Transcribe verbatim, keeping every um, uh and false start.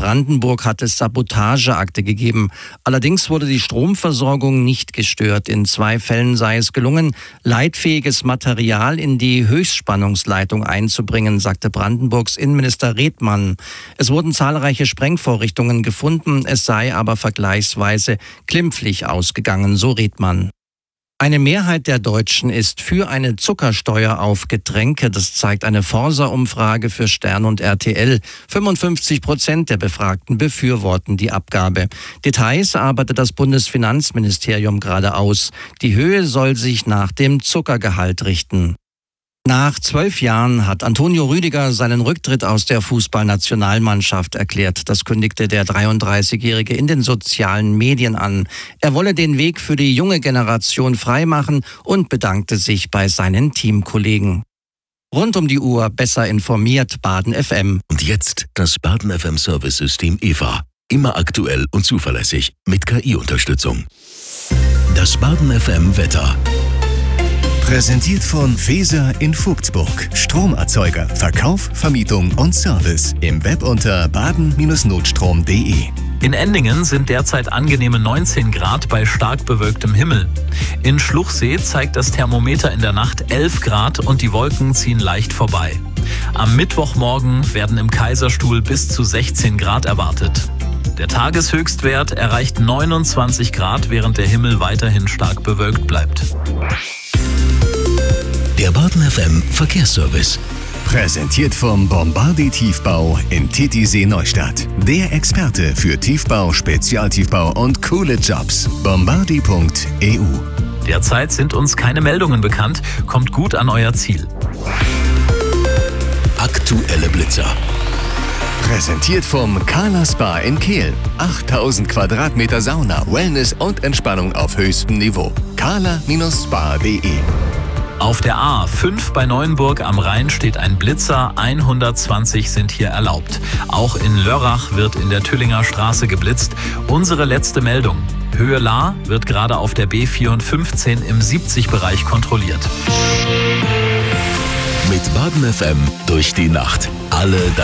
Brandenburg hat es Sabotageakte gegeben. Allerdings wurde die Stromversorgung nicht gestört. In zwei Fällen sei es gelungen, leitfähiges Material in die Höchstspannungsleitung einzubringen, sagte Brandenburgs Innenminister Redmann. Es wurden zahlreiche Sprengvorrichtungen gefunden, es sei aber vergleichsweise glimpflich ausgegangen, so Redmann. Eine Mehrheit der Deutschen ist für eine Zuckersteuer auf Getränke. Das zeigt eine Forsa-Umfrage für Stern und R T L. fünfundfünfzig Prozent der Befragten befürworten die Abgabe. Details arbeitet das Bundesfinanzministerium gerade aus. Die Höhe soll sich nach dem Zuckergehalt richten. Nach zwölf Jahren hat Antonio Rüdiger seinen Rücktritt aus der Fußballnationalmannschaft erklärt. Das kündigte der dreiunddreißigjährige in den sozialen Medien an. Er wolle den Weg für die junge Generation freimachen und bedankte sich bei seinen Teamkollegen. Rund um die Uhr besser informiert, Baden F M. Und jetzt das Baden F M Service-System E V A. Immer aktuell und zuverlässig mit K I-Unterstützung. Das Baden F M Wetter. Präsentiert von Feser in Vogtsburg. Stromerzeuger, Verkauf, Vermietung und Service. Im Web unter baden Notstrom punkt de. In Endingen sind derzeit angenehme neunzehn Grad bei stark bewölktem Himmel. In Schluchsee zeigt das Thermometer in der Nacht elf Grad und die Wolken ziehen leicht vorbei. Am Mittwochmorgen werden im Kaiserstuhl bis zu sechzehn Grad erwartet. Der Tageshöchstwert erreicht neunundzwanzig Grad, während der Himmel weiterhin stark bewölkt bleibt. Der Baden F M Verkehrsservice. Präsentiert vom Bombardi Tiefbau in Titisee Neustadt. Der Experte für Tiefbau, Spezialtiefbau und coole Jobs. bombardi punkt e u. Derzeit sind uns keine Meldungen bekannt. Kommt gut an euer Ziel. Aktuelle Blitzer. Präsentiert vom Kala Spa in Kehl. achttausend Quadratmeter Sauna, Wellness und Entspannung auf höchstem Niveau. kala Spa punkt de. Auf der A fünf bei Neuenburg am Rhein steht ein Blitzer, hundertzwanzig sind hier erlaubt. Auch in Lörrach wird in der Tüllinger Straße geblitzt. Unsere letzte Meldung. Höhe Lahr wird gerade auf der B vierhundertfünfzehn im siebzig-Bereich kontrolliert. Mit Baden F M durch die Nacht. Alle